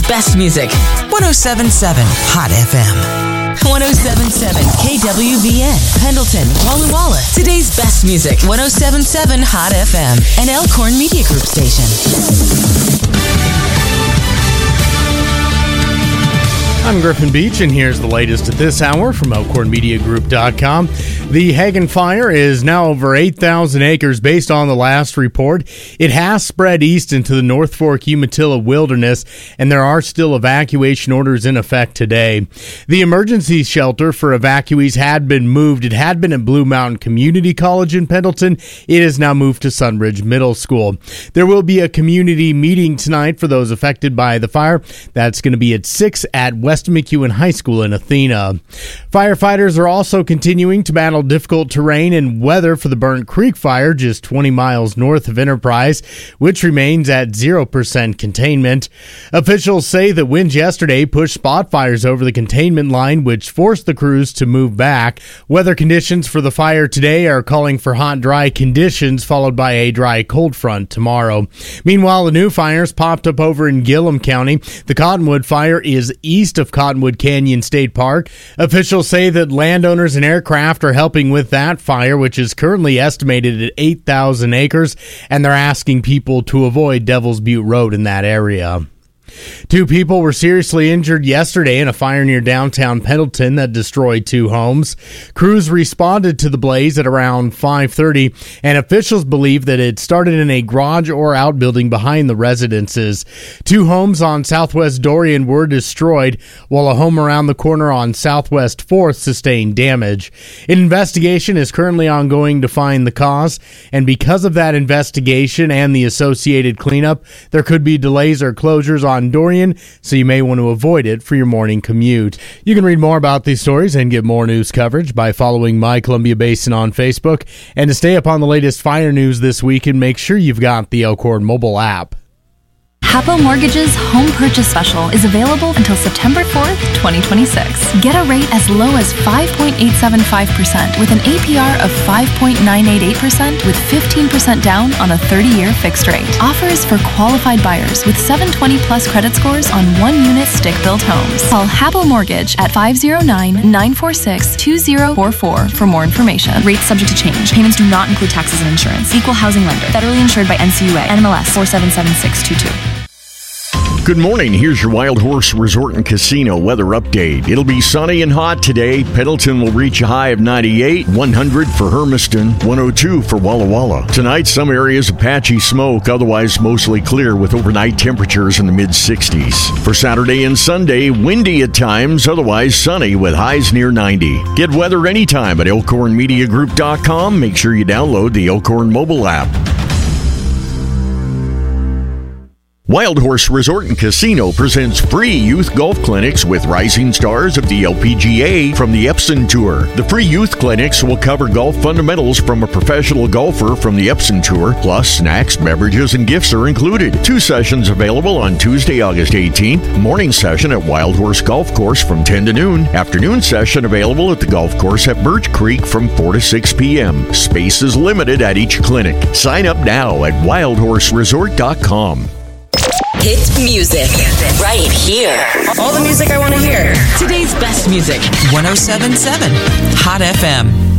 best music. 107.7 Hot FM. 107.7 KWVN, Pendleton, Walla Walla. Today's best music. 107.7 Hot FM, an Elkhorn Media Group station. I'm Griffin Beach, and here's the latest at this hour from ElkhornMediaGroup.com. The Hagen fire is now over 8,000 acres based on the last report. It has spread east into the North Fork Umatilla wilderness, and there are still evacuation orders in effect today. The emergency shelter for evacuees had been moved. It had been at Blue Mountain Community College in Pendleton. It is now moved to Sunridge Middle School. There will be a community meeting tonight for those affected by the fire. That's going to be at 6 at West McEwen High School in Athena. Firefighters are also continuing to battle difficult terrain and weather for the Burnt Creek fire just 20 miles north of Enterprise, which remains at 0% containment. Officials say that winds yesterday pushed spot fires over the containment line, which forced the crews to move back. Weather conditions for the fire today are calling for hot, dry conditions, followed by a dry, cold front tomorrow. Meanwhile, the new fires popped up over in Gillum County. The Cottonwood fire is east of Cottonwood Canyon State Park. Officials say that landowners and aircraft are helping with that fire, which is currently estimated at 8,000 acres, and they're asking people to avoid Devil's Butte Road in that area. 2 people were seriously injured yesterday in a fire near downtown Pendleton that destroyed 2 homes. Crews responded to the blaze at around 5:30, and officials believe that it started in a garage or outbuilding behind the residences. 2 homes on Southwest Dorian were destroyed, while a home around the corner on Southwest 4th sustained damage. An investigation is currently ongoing to find the cause, and because of that investigation and the associated cleanup, there could be delays or closures on Dorian, so you may want to avoid it for your morning commute. You can read more about these stories and get more news coverage by following My Columbia Basin on Facebook. And to stay up on the latest fire news this week, and make sure you've got the Elkhorn mobile app. Hapo Mortgage's Home Purchase Special is available until September 4th, 2026. Get a rate as low as 5.875% with an APR of 5.988% with 15% down on a 30-year fixed rate. Offer is for qualified buyers with 720-plus credit scores on one-unit stick-built homes. Call Hapo Mortgage at 509-946-2044 for more information. Rates subject to change. Payments do not include taxes and insurance. Equal housing lender. Federally insured by NCUA. NMLS 477622. Good morning. Here's your Wild Horse Resort and Casino weather update. It'll be sunny and hot today. Pendleton will reach a high of 98, 100 for Hermiston, 102 for Walla Walla. Tonight, some areas of patchy smoke, otherwise mostly clear with overnight temperatures in the mid-60s. For Saturday and Sunday, windy at times, otherwise sunny with highs near 90. Get weather anytime at ElkhornMediaGroup.com. Make sure you download the Elkhorn mobile app. Wild Horse Resort and Casino presents free youth golf clinics with rising stars of the LPGA from the Epson Tour. The free youth clinics will cover golf fundamentals from a professional golfer from the Epson Tour, plus snacks, beverages, and gifts are included. 2 sessions available on Tuesday, August 18th. Morning session at Wild Horse Golf Course from 10 to noon. Afternoon session available at the golf course at Birch Creek from 4 to 6 p.m. Space is limited at each clinic. Sign up now at wildhorseresort.com. Hit music right here. All the music I want to hear. Today's best music. 107.7 Hot FM.